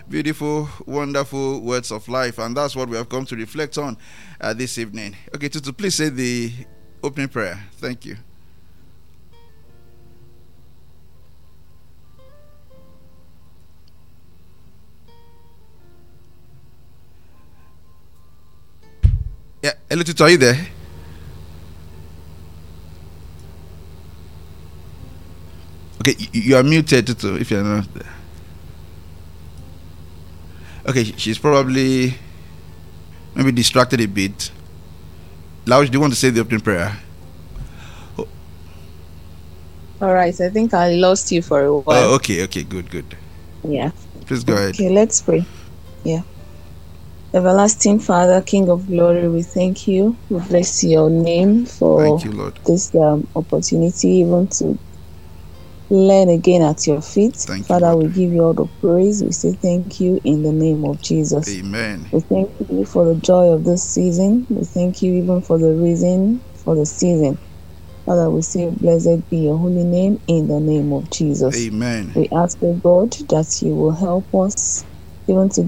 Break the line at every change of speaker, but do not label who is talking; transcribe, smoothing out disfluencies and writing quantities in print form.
Beautiful, wonderful words of life, and that's what we have come to reflect on this evening. Okay, Tutu, please say the opening prayer. Thank you. Yeah, hello, Tutu, are you there? Okay, you are muted, Tutu, if you're not there. Okay, she's probably maybe distracted a bit. Lauj, do you want to say the opening prayer?
All right, I think I lost you for a while.
Oh, okay, good.
Yeah.
Please go ahead.
Okay, let's pray. Yeah. Everlasting Father, King of glory, we thank you. We bless your name for
Thank you, Lord.
this opportunity even to learn again at your feet.
Thank you,
Father,
Lord.
we give you all the praise. We say thank you in the name of Jesus.
Amen.
We thank you for the joy of this season. We thank you even for the reason for the season. Father, we say, blessed be your holy name in the name of Jesus.
Amen.
We ask, O God, that you will help us even to